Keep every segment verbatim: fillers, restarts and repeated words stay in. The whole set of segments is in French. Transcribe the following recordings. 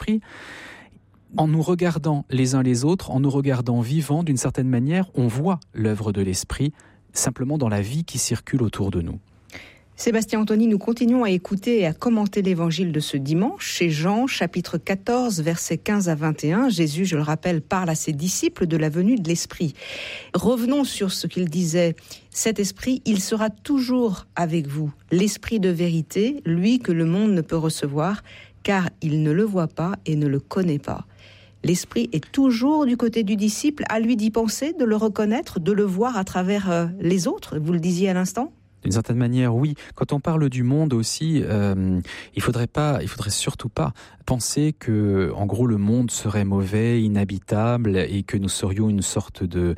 l'Esprit, en nous regardant les uns les autres, en nous regardant vivants, d'une certaine manière, on voit l'œuvre de l'Esprit simplement dans la vie qui circule autour de nous. Sébastien Anthony, nous continuons à écouter et à commenter l'évangile de ce dimanche chez Jean, chapitre quatorze, versets quinze à vingt et un. Jésus, je le rappelle, parle à ses disciples de la venue de l'Esprit. Revenons sur ce qu'il disait. Cet Esprit, il sera toujours avec vous. L'Esprit de vérité, lui que le monde ne peut recevoir, car il ne le voit pas et ne le connaît pas. L'Esprit est toujours du côté du disciple, à lui d'y penser, de le reconnaître, de le voir à travers euh, les autres, vous le disiez à l'instant ? D'une certaine manière, oui. Quand on parle du monde aussi, euh, il faudrait pas, il faudrait surtout pas penser que, en gros, le monde serait mauvais, inhabitable, et que nous serions une sorte de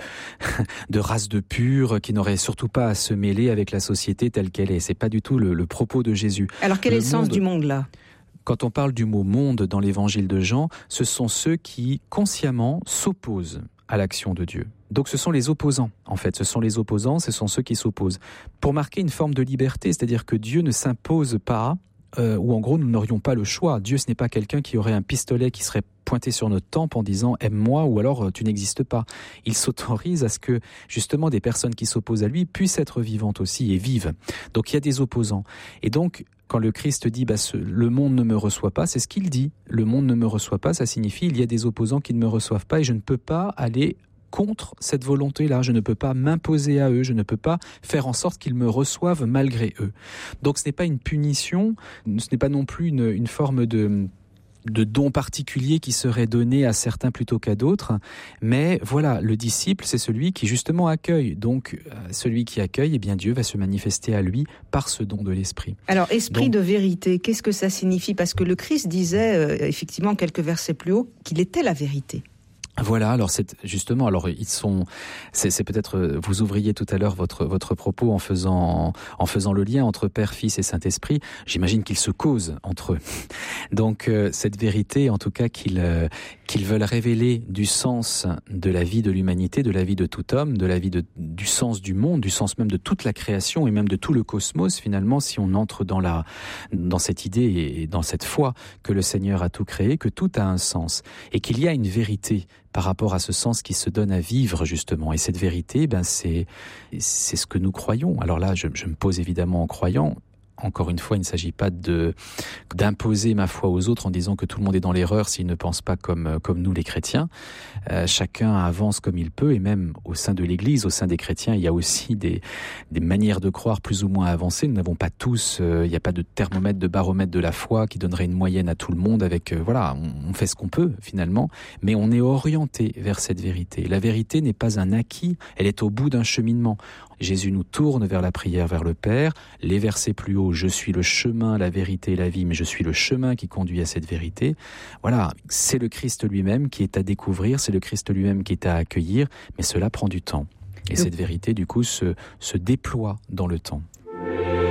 de race de pure qui n'aurait surtout pas à se mêler avec la société telle qu'elle est. C'est pas du tout le, le propos de Jésus. Alors, quel le est le sens monde, du monde là ? Quand on parle du mot monde dans l'évangile de Jean, ce sont ceux qui consciemment s'opposent à l'action de Dieu. Donc ce sont les opposants, en fait. Ce sont les opposants, ce sont ceux qui s'opposent. Pour marquer une forme de liberté, c'est-à-dire que Dieu ne s'impose pas, euh, ou en gros, nous n'aurions pas le choix. Dieu, ce n'est pas quelqu'un qui aurait un pistolet qui serait pointé sur notre tempe en disant « aime-moi » ou alors « tu n'existes pas ». Il s'autorise à ce que, justement, des personnes qui s'opposent à lui puissent être vivantes aussi et vivent. Donc il y a des opposants. Et donc, quand le Christ dit bah, ce, « le monde ne me reçoit pas », c'est ce qu'il dit. « Le monde ne me reçoit pas », ça signifie « il y a des opposants qui ne me reçoivent pas et je ne peux pas aller contre cette volonté-là. Je ne peux pas m'imposer à eux, je ne peux pas faire en sorte qu'ils me reçoivent malgré eux. » Donc ce n'est pas une punition, ce n'est pas non plus une, une forme de... de dons particuliers qui seraient donnés à certains plutôt qu'à d'autres. Mais voilà, le disciple, c'est celui qui justement accueille. Donc, euh, celui qui accueille, eh bien Dieu va se manifester à lui par ce don de l'Esprit. Alors, esprit Donc, de vérité, qu'est-ce que ça signifie ? Parce que le Christ disait, euh, effectivement, quelques versets plus haut, qu'il était la vérité. Voilà, alors c'est justement, alors ils sont, c'est, c'est peut-être, vous ouvriez tout à l'heure votre votre propos en faisant en faisant le lien entre Père, Fils et Saint-Esprit. J'imagine qu'ils se causent entre eux. Donc euh, cette vérité, en tout cas, qu'ils euh, qu'ils veulent révéler du sens de la vie de l'humanité, de la vie de tout homme, de la vie de du sens du monde, du sens même de toute la création et même de tout le cosmos. Finalement, si on entre dans la dans cette idée et dans cette foi que le Seigneur a tout créé, que tout a un sens et qu'il y a une vérité par rapport à ce sens qui se donne à vivre, justement. Et cette vérité, ben, c'est, c'est ce que nous croyons. Alors là, je, je me pose évidemment en croyant. Encore une fois, il ne s'agit pas de, d'imposer ma foi aux autres en disant que tout le monde est dans l'erreur s'il ne pense pas comme, comme nous les chrétiens. Euh, chacun avance comme il peut, et même au sein de l'Église, au sein des chrétiens, il y a aussi des, des manières de croire plus ou moins avancées. Nous n'avons pas tous, euh, il n'y a pas de thermomètre, de baromètre de la foi qui donnerait une moyenne à tout le monde avec, euh, voilà, on, on fait ce qu'on peut finalement, mais on est orienté vers cette vérité. La vérité n'est pas un acquis, elle est au bout d'un cheminement. Jésus nous tourne vers la prière, vers le Père. Les versets plus haut, je suis le chemin, la vérité et la vie, mais je suis le chemin qui conduit à cette vérité. Voilà, c'est le Christ lui-même qui est à découvrir, c'est le Christ lui-même qui est à accueillir, mais cela prend du temps. Et cette vérité, du coup, se, se déploie dans le temps.